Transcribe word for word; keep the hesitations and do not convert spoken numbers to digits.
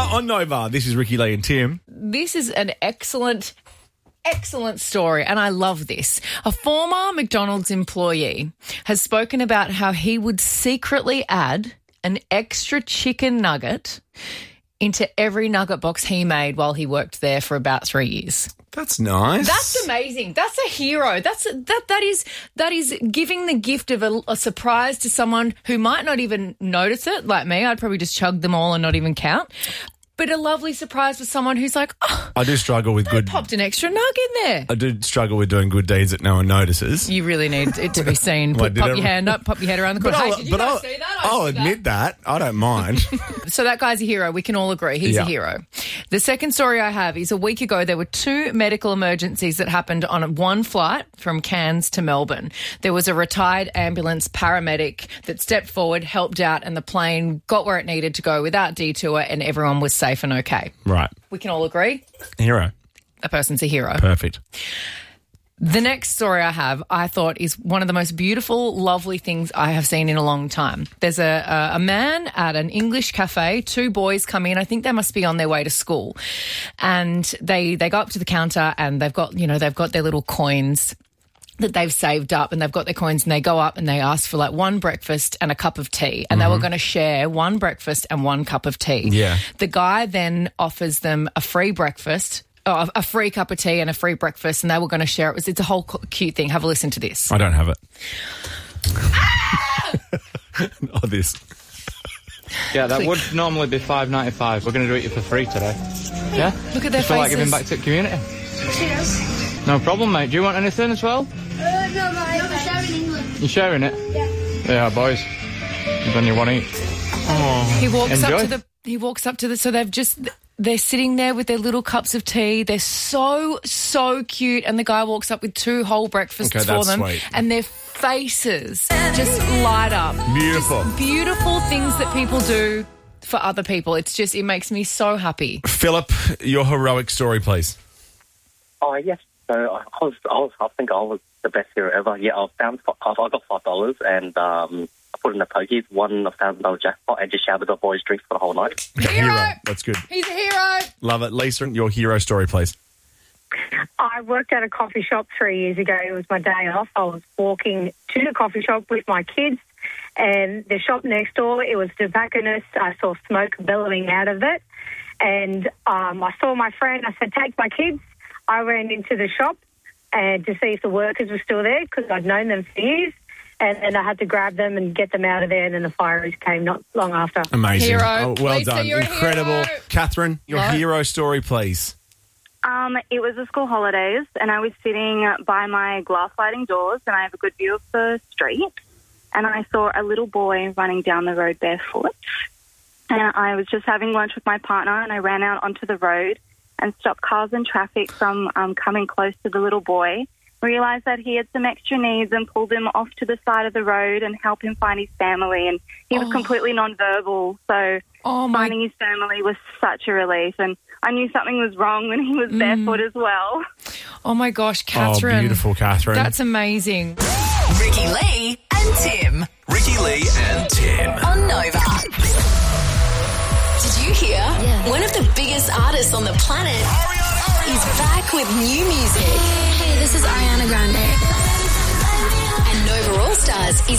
on Nova. This is Ricky Lee and Tim. This is an excellent, excellent story, and I love this. A former McDonald's employee has spoken about how he would secretly add an extra chicken nugget into every nugget box he made while he worked there for about three years. That's nice. That's amazing. That's a hero. That's a, that that is that is giving the gift of a, a surprise to someone who might not even notice it. Like me, I'd probably just chug them all and not even count. But a lovely surprise for someone who's like, oh, I do struggle with I good. popped an extra nug in there. I do struggle with doing good deeds that no one notices. You really need it to be seen. Well, Put, pop it- your hand up, pop your head around the corner. But Hey, I'll, did you but guys I'll, see that? I I'll see admit that. I don't mind. So that guy's a hero. We can all agree he's Yeah. a hero. The second story I have is a week ago there were two medical emergencies that happened on one flight from Cairns to Melbourne. There was a retired ambulance paramedic that stepped forward, helped out, and the plane got where it needed to go without detour, and everyone was safe and okay. Right. We can all agree Hero. a person's a hero. Perfect. The next story I have, I thought, is one of the most beautiful, lovely things I have seen in a long time. There's a, a, a man at an English cafe, two boys come in. I think they must be on their way to school. And they, they go up to the counter and they've got, you know, they've got their little coins that they've saved up, and they've got their coins, and they go up and they ask for like one breakfast and a cup of tea, and mm-hmm. they were going to share one breakfast and one cup of tea. Yeah. The guy then offers them a free breakfast, oh, a free cup of tea and a free breakfast, and they were going to share it. It was, it's a whole cute thing. Have a listen to this. I don't have it. Oh, this. Yeah, that would normally be five ninety-five. We're going to do it for free today. Yeah? Look at their Just feel like faces. giving back to the community. Cheers. No problem, mate. Do you want anything as well? Uh, no, mate. No, we're sharing England. You sharing it? Yeah. Yeah, boys. Then you want to eat. Oh. He walks Enjoy. up to the. He walks up to the. So they've just. They're sitting there with their little cups of tea. They're so so cute, and the guy walks up with two whole breakfasts Okay, for that's them, sweet. and their faces just light up. Beautiful. Just beautiful things that people do for other people. It's just it makes me so happy. Philip, your heroic story, please. Oh, yes. So I was, I was, I think I was the best hero ever. Yeah, I found, I got five dollars and um, I put in the pokies, won a thousand dollar jackpot, and just shouted the boys drinks for the whole night. Okay, Hero! hero. That's good. He's a hero. Love it. Lisa, your hero story, please. I worked at a coffee shop three years ago. It was my day off. I was walking to the coffee shop with my kids, and the shop next door, it was tobacconist. I saw smoke billowing out of it, and um, I saw my friend. I said, take my kids. I ran into the shop and to see if the workers were still there because I'd known them for years. And then I had to grab them and get them out of there, and then the fire came not long after. Amazing. Hero. Oh, well Lisa, done. you're a Incredible. hero. Catherine, your No. hero story, please. Um, it was the school holidays, and I was sitting by my glass sliding doors, and I have a good view of the street, and I saw a little boy running down the road barefoot. And I was just having lunch with my partner, and I ran out onto the road and stopped cars and traffic from um, coming close to the little boy, realised that he had some extra needs and pulled him off to the side of the road and helped him find his family. And he was Oh. completely non-verbal, so Oh my. finding his family was such a relief. And I knew something was wrong when he was barefoot as well. Oh my gosh, Catherine. Oh, beautiful, Catherine. That's amazing. Ricky Lee and Tim. Ricky Lee and Tim. On Nova. Did you hear? Yeah. One of the biggest artists on the planet is back with new music. Hey, this is Ariana Grande. And Nova All Stars is